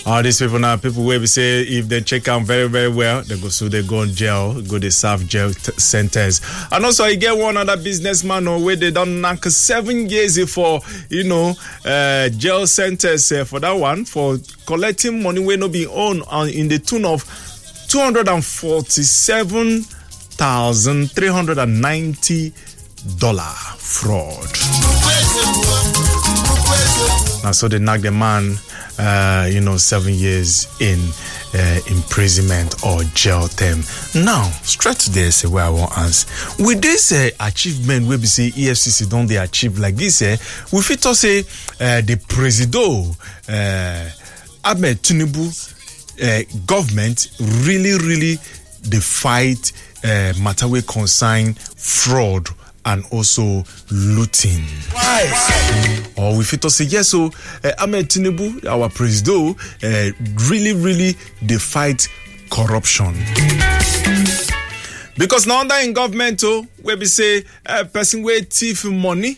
All these people now, people where we say if they check out very, very well, they go in jail, go they serve jail sentence. And also, I get one other businessman where they done knock 7 years for, jail sentence for that one, for collecting money where no be owned in the tune of $247,390 fraud. Now, so they knock the man, 7 years in imprisonment or jail term. Now, straight to this, where I want to answer. With this achievement, where we say EFCC don't they achieve like this, we fit to say the Presido, Ahmed Tinubu government really the fight matter we consign fraud and also looting. Why? Or we fit to say yes, so Ahmed Tinubu, our president, really they fight corruption. Because now that in government, where we say person where thief money,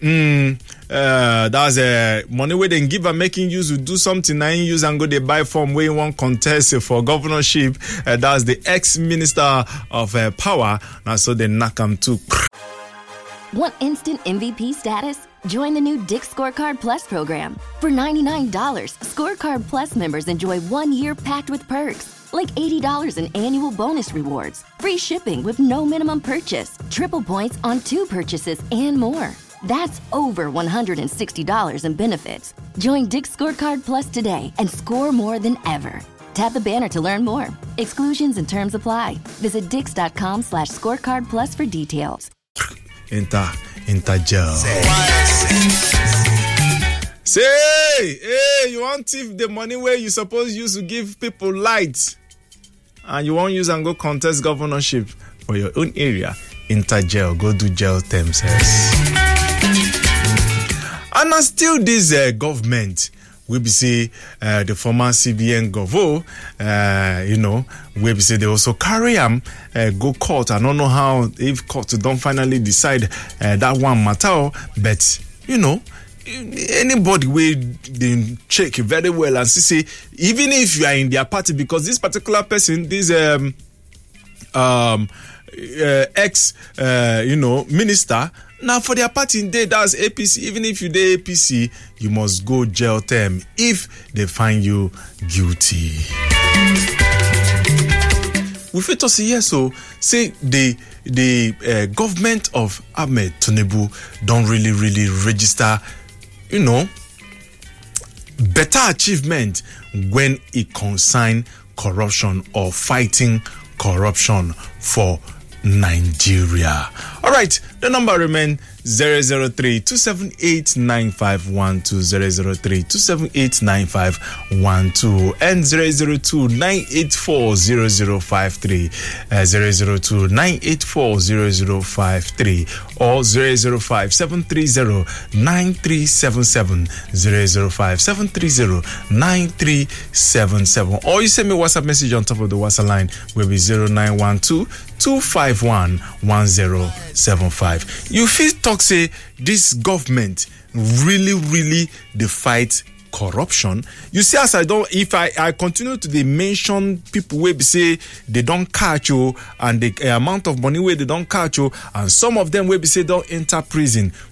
that's money where they give and making use to do something, and use and go they buy from where you want contest for governorship. That's the ex-minister of power. Now so they knock him too. Want instant MVP status? Join the new Dick's Scorecard Plus program. For $99, Scorecard Plus members enjoy 1 year packed with perks, like $80 in annual bonus rewards, free shipping with no minimum purchase, triple points on 2 purchases, and more. That's over $160 in benefits. Join Dick's Scorecard Plus today and score more than ever. Tap the banner to learn more. Exclusions and terms apply. Visit dix.com/scorecard plus for details. Enter jail. Say, hey, you want thief the money where you suppose use to give people light, and you won't use and go contest governorship for your own area. Enter jail, go do jail terms. And now still this government. We be say the former CBN Govo, we be say they also carry him go court. I don't know how if court don't finally decide that one matter, but anybody will check very well and see even if you are in their party, because this particular person, this ex minister. Now, for their party, that's APC. Even if you do APC, you must go jail term if they find you guilty. We fit to say yes, so say the government of Ahmed Tinubu don't really register, better achievement when it concerns corruption or fighting corruption for Nigeria. All right, the number remains 003-278-9512, 003-278-9512, and 002-984-0053, 002-984-0053, or 005-730-9377, 005-730-9377. Or you send me a WhatsApp message on top of the WhatsApp line, will be 0912-251-1075. You feel talk say this government really they fight corruption. You see, as if I continue to mention people where they say they don't catch you, and the amount of money where they don't catch you, and some of them where they say don't enter prison.